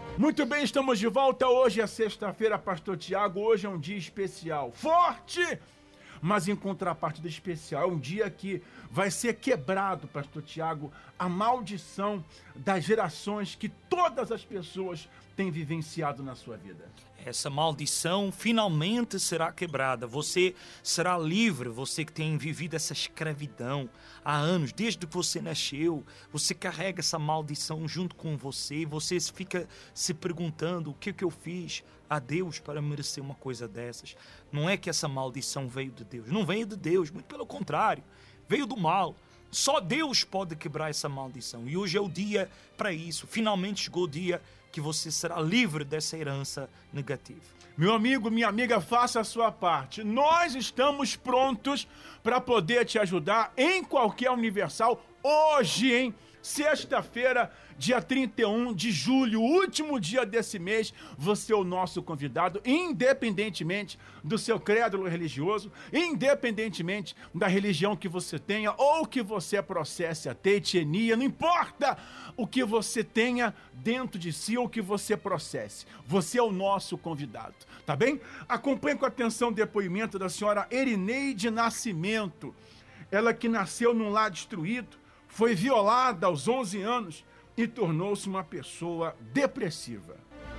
Muito bem, estamos de volta. Hoje é sexta-feira, Pastor Tiago. Hoje é um dia especial, forte, mas em contrapartida especial. É um dia que vai ser quebrado, Pastor Tiago, a maldição das gerações que todas as pessoas têm vivenciado na sua vida. Essa maldição finalmente será quebrada. Você será livre, você que tem vivido essa escravidão há anos, desde que você nasceu. Você carrega essa maldição junto com você e você fica se perguntando: o que eu fiz a Deus para merecer uma coisa dessas? Não é que essa maldição veio de Deus, não veio de Deus, muito pelo contrário, veio do mal. Só Deus pode quebrar essa maldição e hoje é o dia para isso. Finalmente chegou o dia que você será livre dessa herança negativa. Meu amigo, minha amiga, faça a sua parte. Nós estamos prontos para poder te ajudar em qualquer Universal hoje, hein? Sexta-feira, dia 31 de julho, último dia desse mês, você é o nosso convidado, independentemente do seu credo religioso, independentemente da religião que você tenha ou que você processe até etnia, não importa o que você tenha dentro de si ou que você processe, você é o nosso convidado, tá bem? Acompanhe com atenção o depoimento da senhora Erineide Nascimento, ela que nasceu num lar destruído, foi violada aos 11 anos e tornou-se uma pessoa depressiva.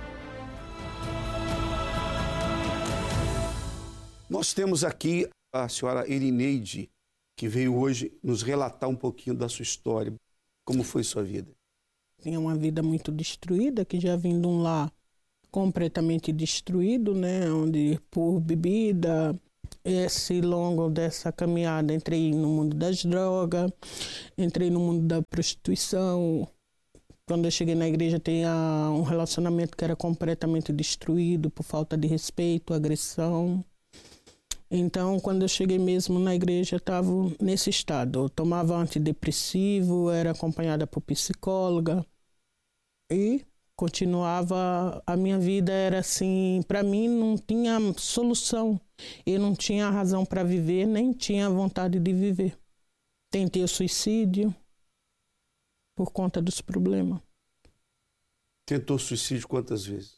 Nós temos aqui a senhora Erineide, que veio hoje nos relatar um pouquinho da sua história. Como foi sua vida? Tinha uma vida muito destruída, que já vim de um lar completamente destruído, né? Onde por bebida, esse longo dessa caminhada, entrei no mundo das drogas, entrei no mundo da prostituição. Quando eu cheguei na igreja, tinha um relacionamento que era completamente destruído por falta de respeito, agressão. Então, quando eu cheguei mesmo na igreja, eu estava nesse estado. Eu tomava antidepressivo, era acompanhada por psicóloga e continuava. A minha vida era assim, para mim não tinha solução. Eu não tinha razão para viver, nem tinha vontade de viver. Tentei o suicídio por conta dos problemas. Tentou suicídio quantas vezes?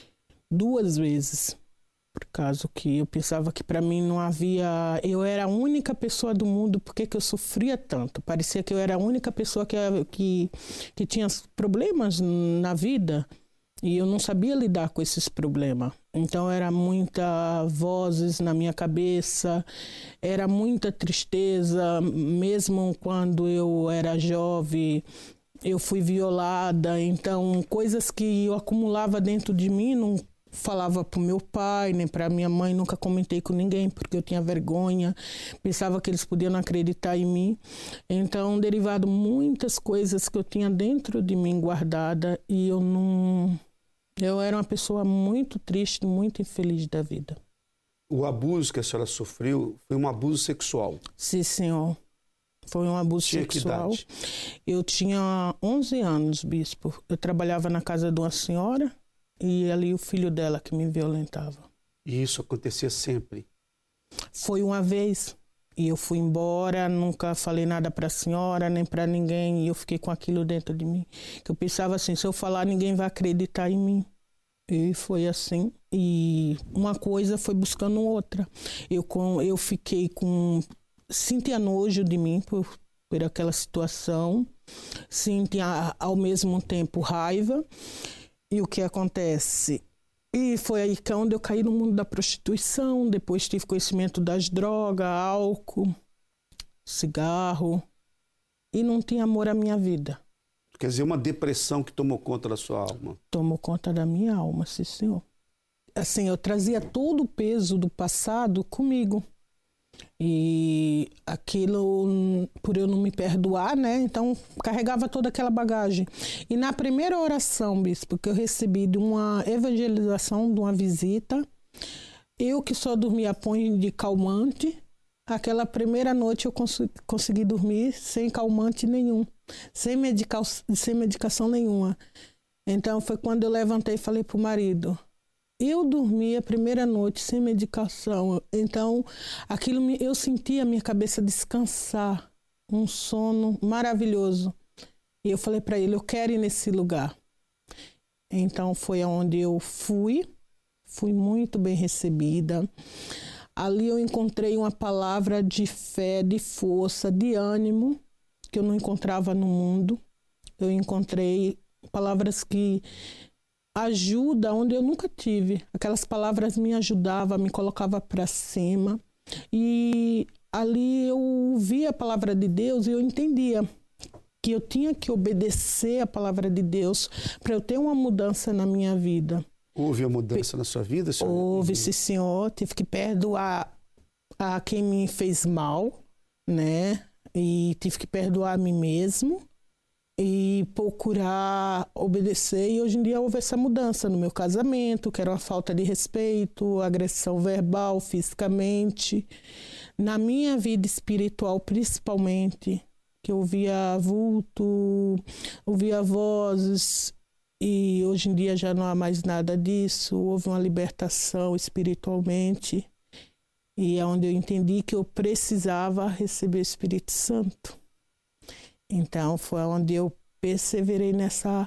2 vezes. Por causa que eu pensava que para mim não havia... Eu era a única pessoa do mundo, por que eu sofria tanto? Parecia que eu era a única pessoa que tinha problemas na vida e eu não sabia lidar com esses problemas. Então era muita vozes na minha cabeça, era muita tristeza, mesmo quando eu era jovem, eu fui violada, então coisas que eu acumulava dentro de mim, não falava para o meu pai, nem para minha mãe, nunca comentei com ninguém, porque eu tinha vergonha, pensava que eles podiam acreditar em mim. Então, derivado muitas coisas que eu tinha dentro de mim guardada e eu era uma pessoa muito triste, muito infeliz da vida. O abuso que a senhora sofreu foi um abuso sexual? Sim, senhor. Foi um abuso sexual. Que idade? Eu tinha 11 anos, bispo. Eu trabalhava na casa de uma senhora e ali o filho dela que me violentava. E isso acontecia sempre? Foi uma vez. E eu fui embora, nunca falei nada para a senhora, nem para ninguém. E eu fiquei com aquilo dentro de mim. Que eu pensava assim, se eu falar, ninguém vai acreditar em mim. E foi assim. E uma coisa foi buscando outra. Eu fiquei com... Sentia nojo de mim por aquela situação. Sentia ao mesmo tempo raiva. E o que acontece? E foi aí que onde eu caí no mundo da prostituição, depois tive conhecimento das drogas, álcool, cigarro, e não tinha amor à minha vida. Quer dizer, uma depressão que tomou conta da sua alma? Tomou conta da minha alma, sim, senhor. Assim, eu trazia todo o peso do passado comigo. E aquilo, por eu não me perdoar, né? Então, carregava toda aquela bagagem. E na primeira oração, bispo, que eu recebi de uma evangelização, de uma visita, eu que só dormia põe de calmante, aquela primeira noite eu consegui dormir sem calmante nenhum, sem medicação nenhuma. Então, foi quando eu levantei e falei pro marido... Eu dormi a primeira noite sem medicação, então eu senti a minha cabeça descansar, um sono maravilhoso. E eu falei para ele, eu quero ir nesse lugar. Então foi onde eu fui muito bem recebida. Ali eu encontrei uma palavra de fé, de força, de ânimo, que eu não encontrava no mundo. Eu encontrei palavras que ajudam onde eu nunca tive. Aquelas palavras me ajudavam, me colocavam para cima. E ali eu ouvia a palavra de Deus e eu entendia que eu tinha que obedecer a palavra de Deus para eu ter uma mudança na minha vida. Houve a mudança na sua vida, senhor? Houve, sim, senhor. Tive que perdoar a quem me fez mal, né? E tive que perdoar a mim mesmo e procurar obedecer. E hoje em dia houve essa mudança no meu casamento, que era uma falta de respeito, agressão verbal, fisicamente. Na minha vida espiritual, principalmente, que eu ouvia vulto, ouvia vozes, e hoje em dia já não há mais nada disso. Houve uma libertação espiritualmente, e é onde eu entendi que eu precisava receber o Espírito Santo. Então foi onde eu perseverei nessa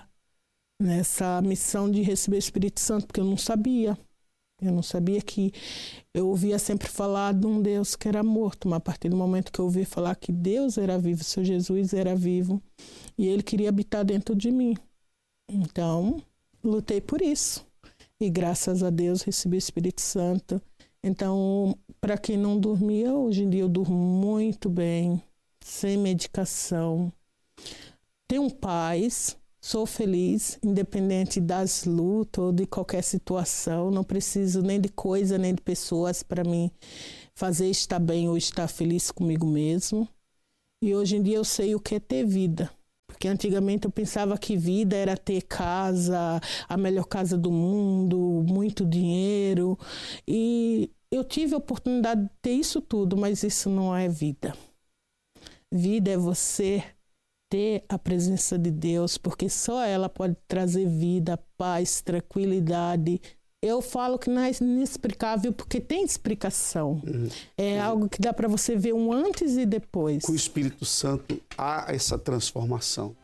missão de receber o Espírito Santo, porque eu não sabia. Eu não sabia que... Eu ouvia sempre falar de um Deus que era morto, mas a partir do momento que eu ouvi falar que Deus era vivo, o Senhor Jesus era vivo, e Ele queria habitar dentro de mim. Então, lutei por isso. E graças a Deus recebi o Espírito Santo. Então, para quem não dormia, hoje em dia eu durmo muito bem, sem medicação. Tenho paz, sou feliz, independente das lutas ou de qualquer situação. Não preciso nem de coisa, nem de pessoas para me fazer estar bem ou estar feliz comigo mesmo. E hoje em dia eu sei o que é ter vida. Porque antigamente eu pensava que vida era ter casa, a melhor casa do mundo, muito dinheiro. E eu tive a oportunidade de ter isso tudo, mas isso não é vida. Vida é você ter a presença de Deus, porque só ela pode trazer vida, paz, tranquilidade. Eu falo que não é inexplicável porque tem explicação. É algo que dá para você ver um antes e depois. Com o Espírito Santo há essa transformação.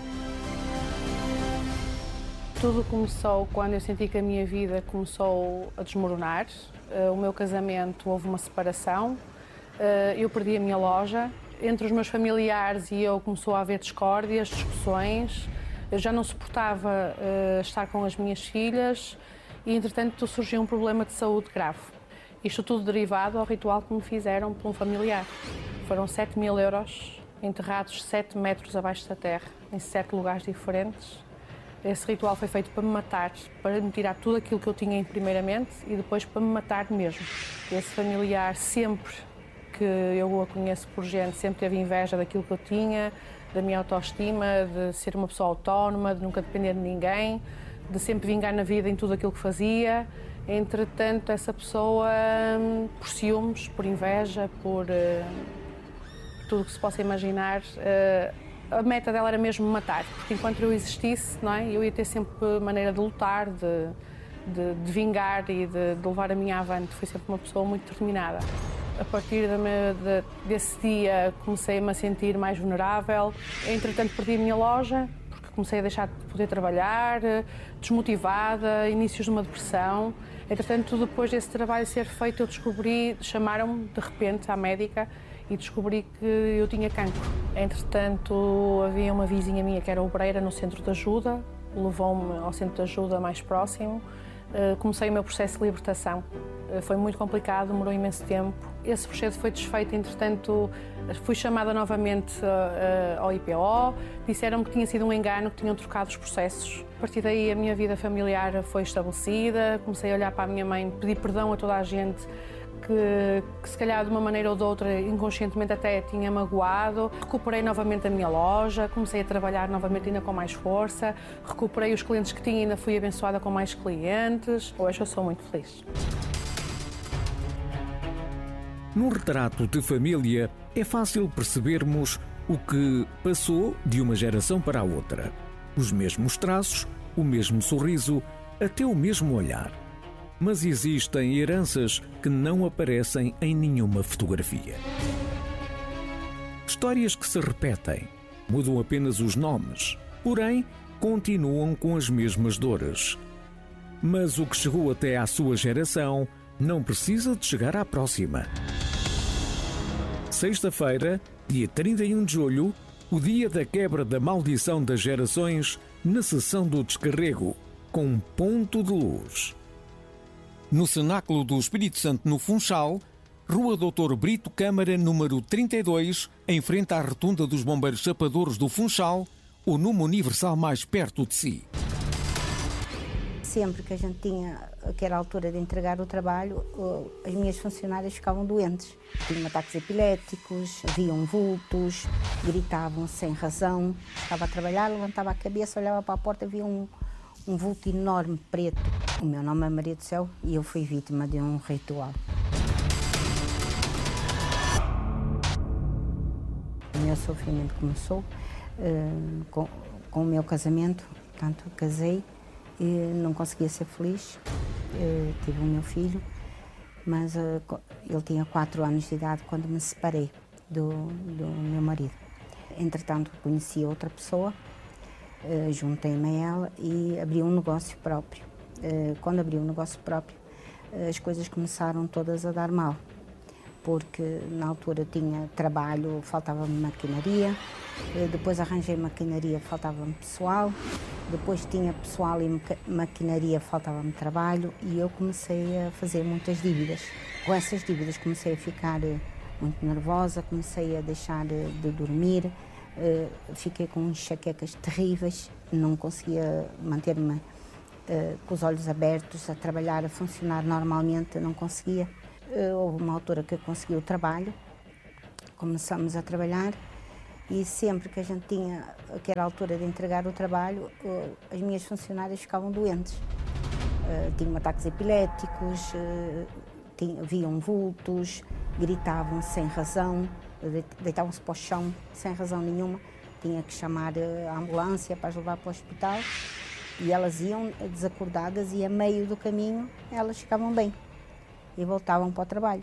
Tudo começou quando eu senti que a minha vida começou a desmoronar. O meu casamento, houve uma separação. Eu perdi a minha loja. Entre os meus familiares e eu começou a haver discórdias, discussões. Eu já não suportava estar com as minhas filhas e, entretanto, surgiu um problema de saúde grave. Isto tudo derivado ao ritual que me fizeram por um familiar. Foram 7.000 euros enterrados 7 metros abaixo da terra, em 7 lugares diferentes. Esse ritual foi feito para me matar, para me tirar tudo aquilo que eu tinha primeiramente e depois para me matar mesmo. Esse familiar sempre que eu a conheço por gente, sempre teve inveja daquilo que eu tinha, da minha autoestima, de ser uma pessoa autónoma, de nunca depender de ninguém, de sempre vingar na vida em tudo aquilo que fazia. Entretanto, essa pessoa, por ciúmes, por inveja, por tudo o que se possa imaginar, a meta dela era mesmo me matar, porque enquanto eu existisse, não é, eu ia ter sempre maneira de lutar, de vingar e de levar a minha avante. Fui sempre uma pessoa muito determinada. A partir desse dia comecei-me a sentir mais vulnerável. Entretanto, perdi a minha loja, porque comecei a deixar de poder trabalhar, desmotivada, inícios de uma depressão. Entretanto, depois desse trabalho ser feito, eu descobri, chamaram-me de repente à médica e descobri que eu tinha cancro. Entretanto, havia uma vizinha minha que era obreira no centro de ajuda, levou-me ao centro de ajuda mais próximo. Comecei o meu processo de libertação. Foi muito complicado, demorou imenso tempo. Esse processo foi desfeito, entretanto, fui chamada novamente ao IPO, disseram-me que tinha sido um engano, que tinham trocado os processos. A partir daí a minha vida familiar foi estabelecida, comecei a olhar para a minha mãe, pedir perdão a toda a gente que se calhar de uma maneira ou de outra, inconscientemente até tinha magoado. Recuperei novamente a minha loja, comecei a trabalhar novamente ainda com mais força, recuperei os clientes que tinha e ainda fui abençoada com mais clientes. Hoje eu sou muito feliz. No retrato de família, é fácil percebermos o que passou de uma geração para a outra. Os mesmos traços, o mesmo sorriso, até o mesmo olhar. Mas existem heranças que não aparecem em nenhuma fotografia. Histórias que se repetem, mudam apenas os nomes, porém continuam com as mesmas dores. Mas o que chegou até à sua geração não precisa de chegar à próxima. Sexta-feira, dia 31 de julho, o dia da quebra da maldição das gerações, na sessão do descarrego, com um ponto de luz. No Cenáculo do Espírito Santo, no Funchal, Rua Doutor Brito Câmara, número 32, em frente à rotunda dos Bombeiros Chapadores do Funchal, o número universal mais perto de si. Sempre que a gente tinha, que era a altura de entregar o trabalho, as minhas funcionárias ficavam doentes. Tinham ataques epiléticos, viam vultos, gritavam sem razão. Estava a trabalhar, levantava a cabeça, olhava para a porta, via um vulto enorme, preto. O meu nome é Maria do Céu e eu fui vítima de um ritual. O meu sofrimento começou com o meu casamento. Portanto, casei e não conseguia ser feliz. Tive o meu filho, mas ele tinha 4 anos de idade quando me separei do meu marido. Entretanto, conheci outra pessoa, juntei-me a ela e abri um negócio próprio. Quando abri um negócio próprio, as coisas começaram todas a dar mal, porque na altura tinha trabalho, faltava-me maquinaria, depois arranjei maquinaria, faltava-me pessoal, depois tinha pessoal e maquinaria, faltava-me trabalho e eu comecei a fazer muitas dívidas. Com essas dívidas comecei a ficar muito nervosa, comecei a deixar de dormir, fiquei com enxaquecas terríveis, não conseguia manter-me com os olhos abertos, a trabalhar, a funcionar normalmente, não conseguia. Houve uma altura que eu consegui o trabalho, começamos a trabalhar e sempre que a gente tinha, que era a altura de entregar o trabalho, as minhas funcionárias ficavam doentes. Tinham ataques epiléticos, viam vultos, gritavam sem razão, deitavam-se para o chão sem razão nenhuma. Tinha que chamar a ambulância para as levar para o hospital e elas iam desacordadas e a meio do caminho elas ficavam bem e voltavam para o trabalho.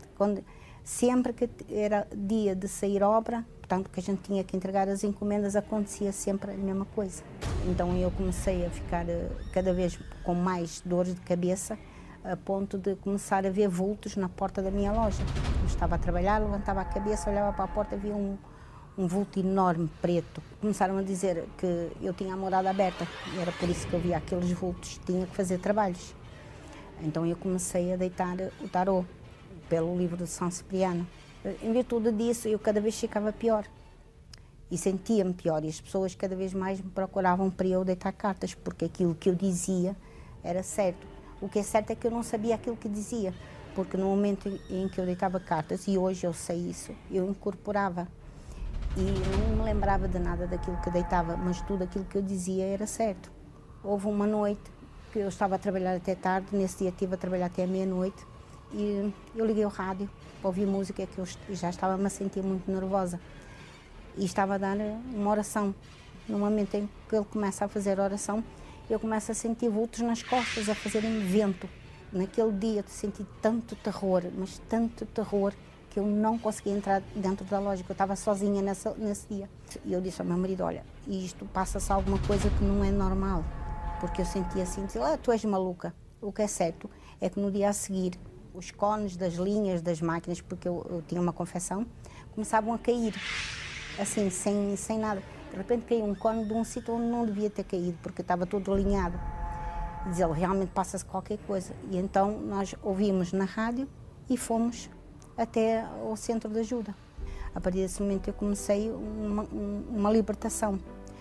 Sempre que era dia de sair obra, portanto que a gente tinha que entregar as encomendas, acontecia sempre a mesma coisa. Então eu comecei a ficar cada vez com mais dores de cabeça, a ponto de começar a ver vultos na porta da minha loja. Eu estava a trabalhar, levantava a cabeça, olhava para a porta, via um vulto enorme, preto. Começaram a dizer que eu tinha a morada aberta, e era por isso que eu via aqueles vultos, tinha que fazer trabalhos. Então eu comecei a deitar o tarô pelo livro de São Cipriano. Em virtude disso, eu cada vez ficava pior e sentia-me pior. E as pessoas cada vez mais me procuravam para eu deitar cartas, porque aquilo que eu dizia era certo. O que é certo é que eu não sabia aquilo que dizia, porque no momento em que eu deitava cartas, e hoje eu sei isso, eu incorporava. E não me lembrava de nada daquilo que deitava, mas tudo aquilo que eu dizia era certo. Houve uma noite que eu estava a trabalhar até tarde, nesse dia estive a trabalhar até meia-noite, e eu liguei o rádio para ouvir música, que eu já estava-me a sentir muito nervosa. E estava a dar uma oração. No momento em que ele começa a fazer a oração, eu começo a sentir vultos nas costas, a fazerem vento. Naquele dia eu senti tanto terror, mas tanto terror, que eu não conseguia entrar dentro da loja, que eu estava sozinha nesse dia. E eu disse ao meu marido, olha, isto passa-se alguma coisa que não é normal, porque eu sentia assim, tu és maluca. O que é certo é que no dia a seguir, os cones das linhas das máquinas, porque eu tinha uma confecção, começavam a cair, assim, sem nada. De repente caiu um cone de um sítio onde não devia ter caído, porque estava todo alinhado. E diz ele, realmente passa-se qualquer coisa. E então nós ouvimos na rádio e fomos até ao centro de ajuda. A partir desse momento eu comecei uma libertação.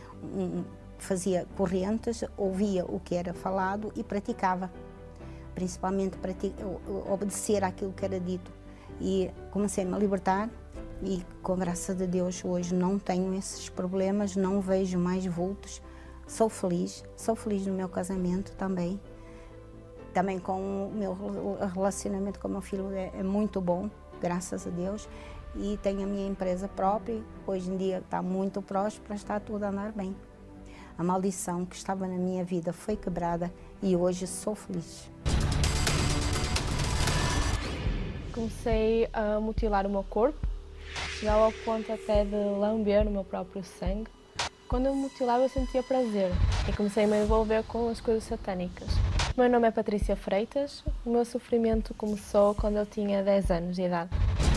Fazia correntes, ouvia o que era falado e praticava. Principalmente obedecer àquilo que era dito. E comecei-me a libertar e, com graça de Deus, hoje não tenho esses problemas, não vejo mais vultos. Sou feliz no meu casamento também. Também com o meu relacionamento com o meu filho é muito bom, graças a Deus. E tenho a minha empresa própria, hoje em dia está muito próspera, está tudo a andar bem. A maldição que estava na minha vida foi quebrada e hoje sou feliz. Comecei a mutilar o meu corpo, chegava ao ponto até de lamber o meu próprio sangue. Quando eu me mutilava, eu sentia prazer e comecei a me envolver com as coisas satânicas. O meu nome é Patrícia Freitas. O meu sofrimento começou quando eu tinha 10 anos de idade.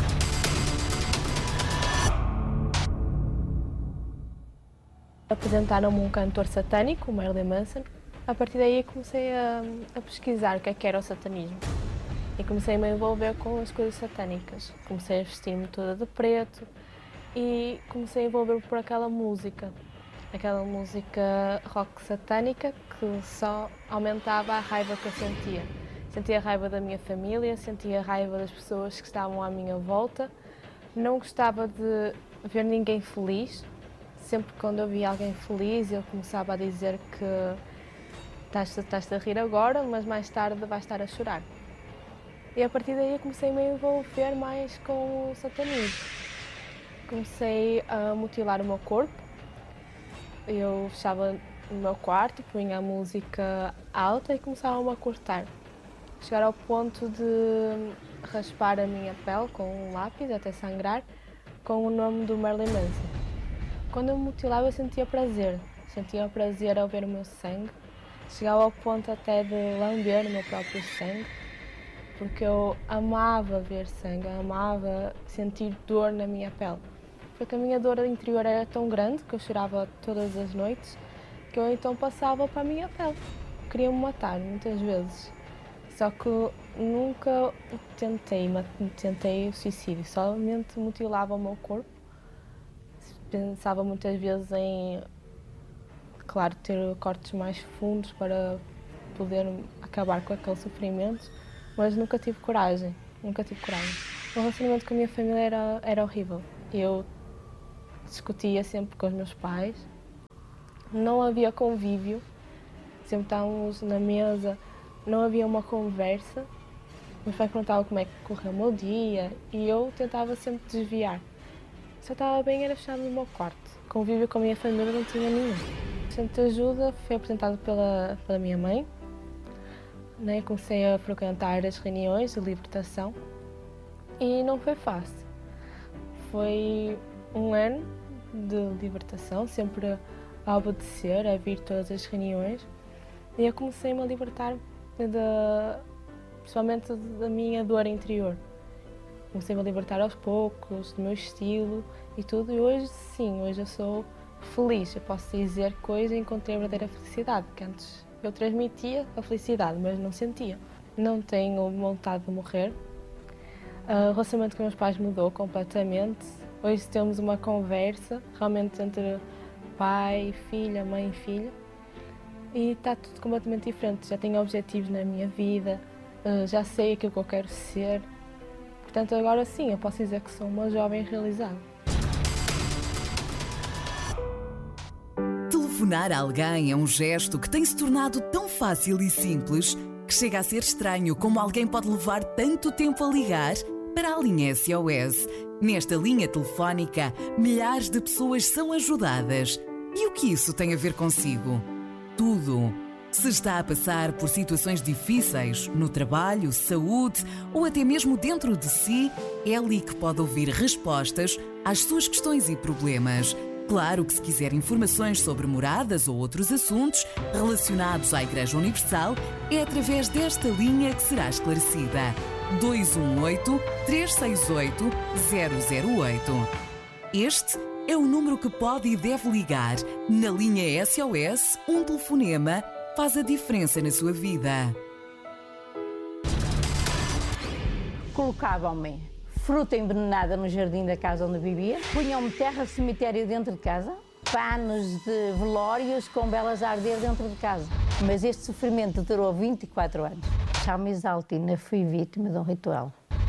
Apresentaram-me um cantor satânico, o Marilyn Manson. A partir daí comecei a pesquisar o que era o satanismo. E comecei a me envolver com as coisas satânicas. Comecei a vestir-me toda de preto e comecei a envolver-me por aquela música rock satânica que só aumentava a raiva que eu sentia. Sentia a raiva da minha família, sentia a raiva das pessoas que estavam à minha volta. Não gostava de ver ninguém feliz. Sempre quando eu via alguém feliz, eu começava a dizer que estás a rir agora, mas mais tarde vais estar a chorar. E a partir daí eu comecei a me envolver mais com o satanismo. Comecei a mutilar o meu corpo. Eu fechava no meu quarto, punha a música alta e começava-me a cortar. Chegar ao ponto de raspar a minha pele com um lápis até sangrar, com o nome do Marilyn Manson. Quando eu me mutilava, eu sentia prazer ao ver o meu sangue. Chegava ao ponto até de lamber o meu próprio sangue, porque eu amava ver sangue, eu amava sentir dor na minha pele. Porque a minha dor interior era tão grande que eu chorava todas as noites, que eu então passava para a minha pele. Queria-me matar muitas vezes. Só que nunca tentei o suicídio, somente mutilava o meu corpo. Pensava muitas vezes em, claro, ter cortes mais fundos para poder acabar com aquele sofrimento, mas nunca tive coragem. O relacionamento com a minha família era horrível. Eu discutia sempre com os meus pais, não havia convívio, sempre estávamos na mesa, não havia uma conversa. Meus pais perguntavam como é que correu o meu dia e eu tentava sempre desviar. Se eu estava bem era fechado no meu quarto. Convívio com a minha família não tinha nenhum. O centro de ajuda foi apresentado pela minha mãe. Comecei a frequentar as reuniões de libertação e não foi fácil. Foi um ano de libertação, sempre a obedecer, a vir todas as reuniões. E eu comecei-me a libertar, principalmente da minha dor interior. Comecei-me a libertar aos poucos, do meu estilo e tudo. E hoje, sim, hoje eu sou feliz. Eu posso dizer que hoje encontrei a verdadeira felicidade, que antes eu transmitia a felicidade, mas não sentia. Não tenho vontade de morrer. O relacionamento com meus pais mudou completamente. Hoje temos uma conversa realmente entre pai e filha, mãe e filha. E está tudo completamente diferente. Já tenho objetivos na minha vida, já sei aquilo que eu quero ser. Portanto, agora sim, eu posso dizer que sou uma jovem realizada. Telefonar a alguém é um gesto que tem se tornado tão fácil e simples que chega a ser estranho como alguém pode levar tanto tempo a ligar para a linha SOS. Nesta linha telefónica, milhares de pessoas são ajudadas. E o que isso tem a ver consigo? Tudo. Se está a passar por situações difíceis no trabalho, saúde ou até mesmo dentro de si, é ali que pode ouvir respostas às suas questões e problemas. Claro que se quiser informações sobre moradas ou outros assuntos relacionados à Igreja Universal, é através desta linha que será esclarecida. 218-368-008. Este é o número que pode e deve ligar. Na linha SOS, um telefonema faz a diferença na sua vida. Colocavam-me fruta envenenada no jardim da casa onde vivia, punham-me terra de cemitério dentro de casa, panos de velórios com velas a arder dentro de casa. Mas este sofrimento durou 24 anos. Chamo-me Isaltina, fui vítima de um ritual.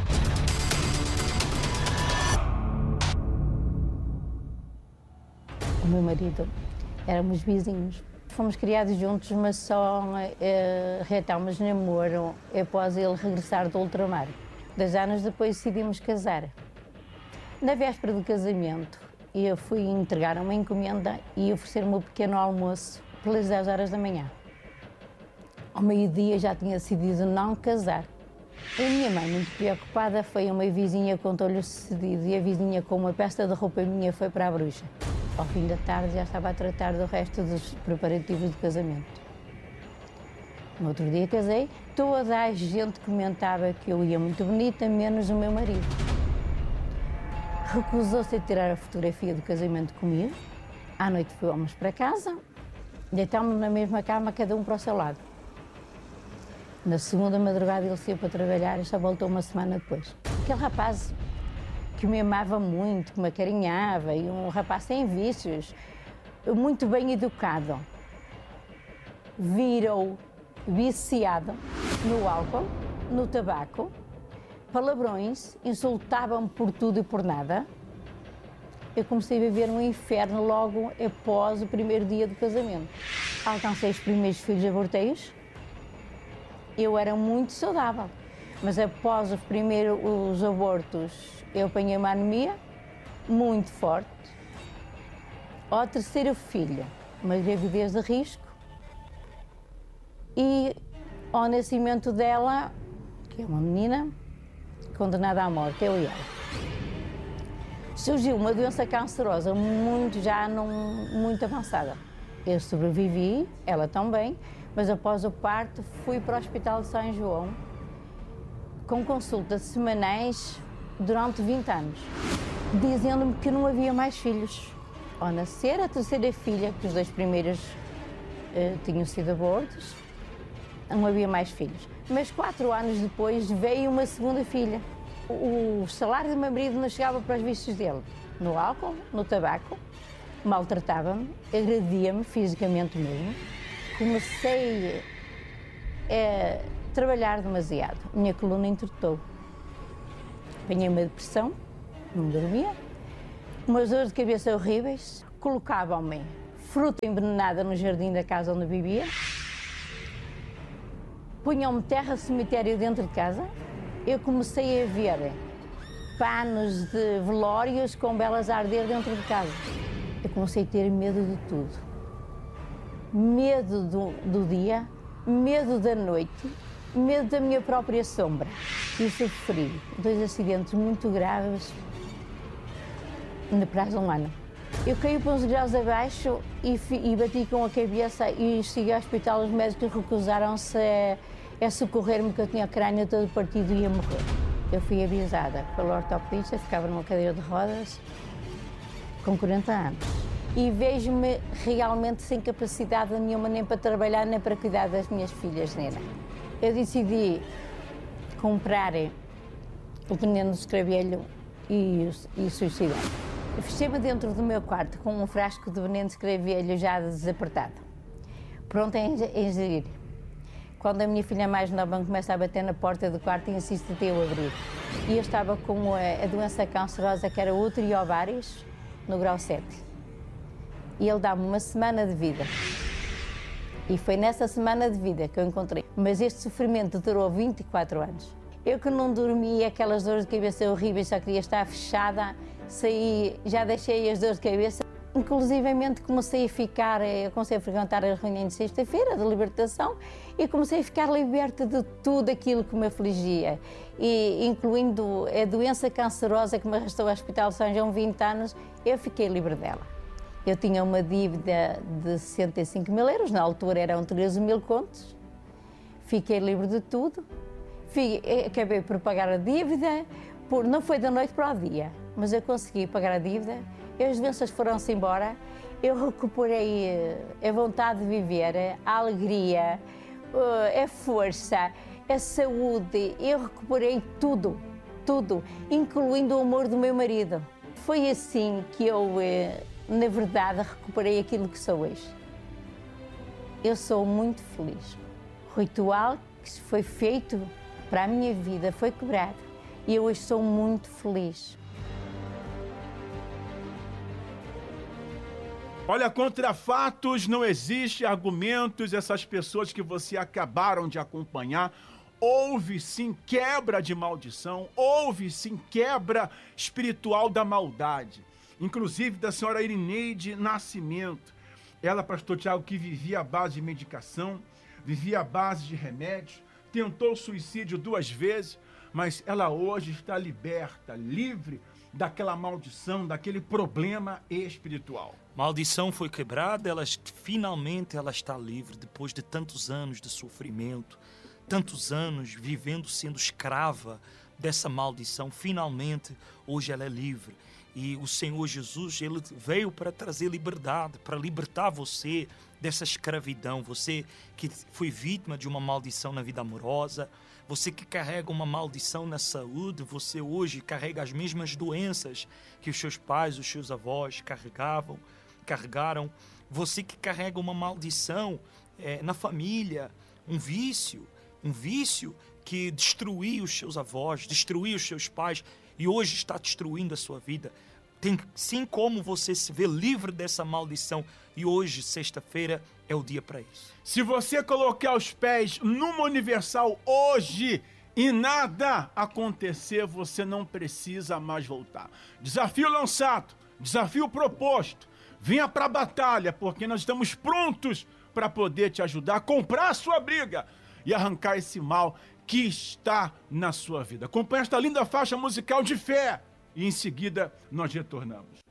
O meu marido, éramos vizinhos. Fomos criados juntos, mas só reatámos namoro após ele regressar do ultramar. 2 anos depois decidimos casar. Na véspera do casamento, eu fui entregar uma encomenda e oferecer-me um pequeno almoço pelas 10 horas da manhã. Ao meio-dia já tinha decidido não casar. A minha mãe, muito preocupada, foi a uma vizinha, contou-lhe o sucedido e a vizinha, com uma peça de roupa minha, foi para a bruxa. Ao fim da tarde já estava a tratar do resto dos preparativos do casamento. No outro dia casei, toda a gente comentava que eu ia muito bonita, menos o meu marido. Recusou-se a tirar a fotografia do casamento comigo. À noite fomos para casa, deitámos na mesma cama, cada um para o seu lado. Na segunda madrugada ele saiu para trabalhar e só voltou uma semana depois. Aquele rapaz que me amava muito, que me acarinhava, e um rapaz sem vícios, muito bem educado, virou viciado no álcool, no tabaco, palavrões, insultava-me por tudo e por nada. Eu comecei a viver um inferno logo após o primeiro dia do casamento. Alcancei os primeiros filhos aborteios. Eu era muito saudável, mas após os abortos eu apanhei uma anemia muito forte. Ao terceiro filho, uma gravidez de risco, e ao nascimento dela, que é uma menina, condenada à morte, eu e ela. Surgiu uma doença cancerosa muito avançada. Eu sobrevivi, ela também, mas após o parto fui para o Hospital de São João com consultas semanais durante 20 anos, dizendo-me que não havia mais filhos. Ao nascer a terceira filha, que os dois primeiros tinham sido abortos, não havia mais filhos. Mas 4 anos depois veio uma segunda filha. O salário do meu marido não chegava para os vícios dele, no álcool, no tabaco, maltratava-me, agredia-me fisicamente mesmo. Comecei a trabalhar demasiado, minha coluna entortou. Apanhei uma depressão, não dormia, umas dores de cabeça horríveis, colocavam-me fruta envenenada no jardim da casa onde vivia, punham-me terra cemitério dentro de casa. Eu comecei a ver panos de velórios com velas a arder dentro de casa. Eu comecei a ter medo de tudo. Medo do dia, medo da noite, medo da minha própria sombra. E sofri 2 acidentes muito graves no prazo de 1 ano. Eu caí para uns graus abaixo e bati com a cabeça e cheguei ao hospital. Os médicos recusaram-se a socorrer-me, que eu tinha o crânio todo partido e ia morrer. Eu fui avisada pelo ortopedista, ficava numa cadeira de rodas, com 40 anos. E vejo-me realmente sem capacidade nenhuma nem para trabalhar, nem para cuidar das minhas filhas, Nena. Eu decidi comprar o veneno do escravelho e suicidar. Fechei-me dentro do meu quarto com um frasco de veneno de escravelho já desapertado, pronto a ingerir. Quando a minha filha mais nova começa a bater na porta do quarto e insiste até eu abrir. E eu estava com a doença cancerosa, que era útero e ovários, no grau 7. E ele dá-me uma semana de vida. E foi nessa semana de vida que eu encontrei. Mas este sofrimento durou 24 anos. Eu que não dormia, aquelas dores de cabeça horríveis, só queria estar fechada, saí, já deixei as dores de cabeça. Inclusivamente comecei a frequentar as reuniões de sexta-feira de libertação e comecei a ficar liberta de tudo aquilo que me afligia, e incluindo a doença cancerosa que me arrastou ao Hospital de São João 20 anos, eu fiquei livre dela. Eu tinha uma dívida de 65 mil euros, na altura eram 13 mil contos, fiquei livre de tudo, acabei por pagar a dívida, não foi da noite para o dia, mas eu consegui pagar a dívida. As doenças foram-se embora, eu recuperei a vontade de viver, a alegria, a força, a saúde, eu recuperei tudo, incluindo o amor do meu marido. Foi assim que eu, na verdade, recuperei aquilo que sou hoje. Eu sou muito feliz. O ritual que foi feito para a minha vida foi quebrado e eu hoje sou muito feliz. Olha, contra fatos não existe argumentos. Essas pessoas que você acabaram de acompanhar, houve sim quebra de maldição, houve sim quebra espiritual da maldade. Inclusive da senhora Irineide Nascimento. Ela, pastor Tiago, que vivia à base de medicação, vivia à base de remédios, tentou suicídio 2 vezes, mas ela hoje está liberta, livre daquela maldição, daquele problema espiritual. Maldição foi quebrada, finalmente ela está livre, depois de tantos anos de sofrimento, tantos anos vivendo, sendo escrava dessa maldição. Finalmente, hoje ela é livre. E o Senhor Jesus, ele veio para trazer liberdade, para libertar você dessa escravidão. Você que foi vítima de uma maldição na vida amorosa, você que carrega uma maldição na saúde, você hoje carrega as mesmas doenças que os seus pais, os seus avós carregaram. Você que carrega uma maldição na família, um vício que destruiu os seus avós, destruiu os seus pais e hoje está destruindo a sua vida. Tem sim como você se ver livre dessa maldição e hoje, sexta-feira, é o dia para isso. Se você colocar os pés numa universal hoje e nada acontecer, você não precisa mais voltar. Desafio lançado, desafio proposto. Venha para a batalha, porque nós estamos prontos para poder te ajudar a comprar a sua briga e arrancar esse mal que está na sua vida. Acompanhe esta linda faixa musical de fé e em seguida nós retornamos.